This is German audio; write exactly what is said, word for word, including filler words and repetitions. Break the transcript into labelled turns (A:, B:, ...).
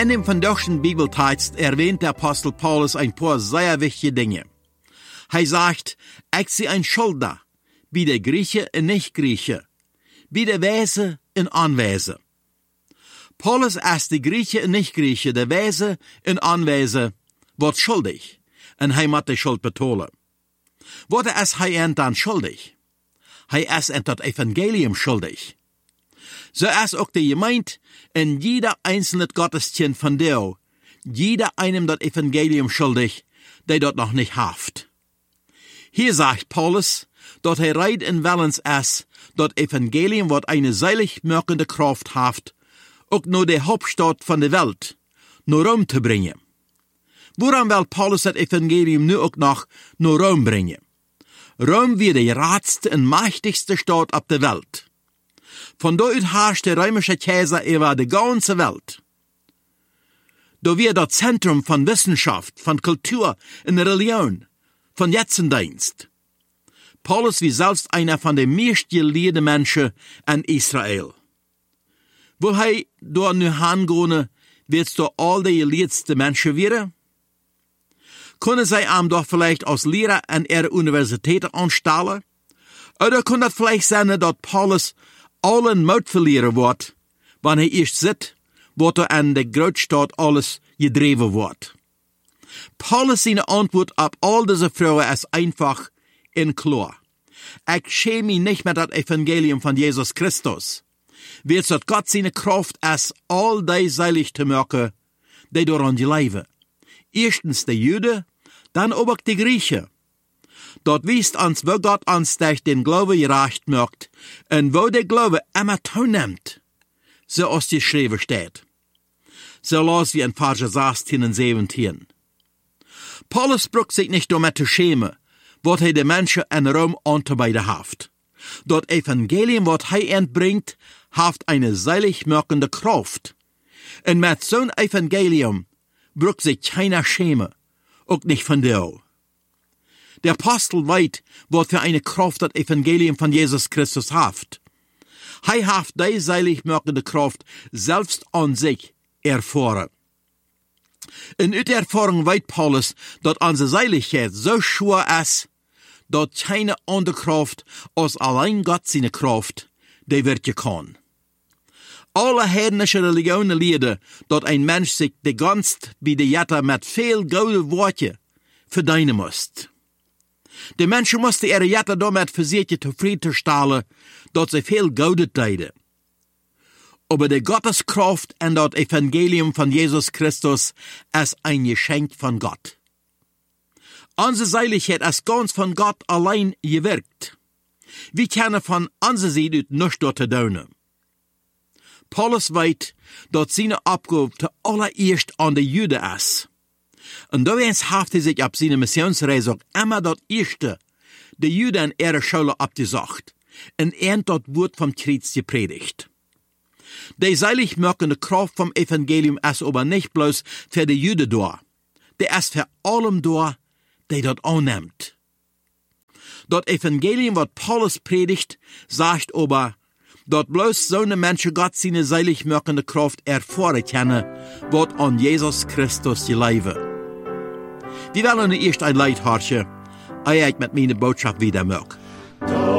A: In dem vandaagschen Bibeltext erwähnt der Apostel Paulus ein paar sehr wichtige Dinge. Er sagt, ich sie ein Schulder, wie der Grieche und Nicht-Grieche, wie der Weise und Anweise. Paulus ist die Grieche und Nicht-Grieche, der Weise und Anweise, wird schuldig, und er muss die Schuld betonen. Wat ist er dann schuldig? Er ist an das Evangelium schuldig. So ist auch die Gemeinde in jeder einzelne Gotteskind von dir, jeder einem das Evangelium schuldig, der dort noch nicht haft. Hier sagt Paulus, dass er reit in Wellens ist, das Evangelium wird eine seilig wirkende Kraft haft, auch nur die Hauptstadt von der Welt, nur Rom zu bringen. Woran will Paulus das Evangelium nu auch noch nur Rom bringen? Rom wird die ratste und mächtigste Stadt auf der Welt. Von dort herrscht der römische Kaiser über die ganze Welt. Da wird das Zentrum von Wissenschaft, von Kultur und Religion, von Jetzendienst. Paulus wie selbst einer von den meistgeliebten Menschen in Israel. Wo er da nu hingehen, wird's da all die geliebten Menschen werden? Können sie ihm doch vielleicht als Lehrer an ihrer Universität anstellen? Oder kann das vielleicht sein, dass Paulus allen Mut verlieren wird, wenn er erst sieht, was er an der Großstadt alles gedreven wird? Paulus seine Antwort auf all diese Fragen ist einfach in klar. Ich schäme mich nicht mit das Evangelium von Jesus Christus. Wird es Gott seine Kraft ist, all die seilig zu machen, die daran leben. Erstens die Juden, dann aber die Griechen. Dort wiest uns, wo Gott uns durch den Glaube gerecht macht und wo der Glaube immer zunimmt, so als die Schrift steht. So las wie in Vers sechzehn und siebzehn. Paulus braucht sich nicht damit zu schämen, was er den Menschen in Rom anzubieten hat. Das Evangelium, was er entbringt, hat eine seilig wirkende Kraft. Und mit so einem Evangelium braucht sich keiner schämen, auch nicht von dir. Der Apostel weiß, was für eine Kraft das Evangelium von Jesus Christus hat. Er hat die seilig wirkende Kraft selbst an sich erfahren. In der Erfahrung weiß Paulus, dass unsere Seiligkeit so schwer ist, dass keine andere Kraft als allein Gott seine Kraft, die wirken kann. Alle heidnische Religionen lehren, dass ein Mensch sich die ganze Bidejata mit viel gouden Worte verdienen muss. Die Menschen mussten ihre Jette damit versuchen zufriedenzustellen, dass sie viel Goudet deiden. Aber die Gotteskraft und das Evangelium von Jesus Christus ist ein Geschenk von Gott. Unsere Seiligkeit ist ganz von Gott allein gewirkt. Wir können von unserer Seite nichts dort tun. Paulus weiß, dass seine Abgabe zuallererst an die Juden ist. Und da haft er sich auf seine Missionsreise immer das Erste, die Juden in ihrer Schule abgesagt, und er das Wort vom Kreuz gepredigt. Die seilig wirkende Kraft vom Evangelium ist aber nicht bloß für die Juden da, der ist für allem da, der das annimmt. Das Evangelium, was Paulus predigt, sagt aber, dass bloß so eine Menschen Gott seine seilig wirkende Kraft erfahren können, was an Jesus Christus geleben. Wir wollen erst ein Lied hören, ehe ich mit meiner Botschaft wieder mag.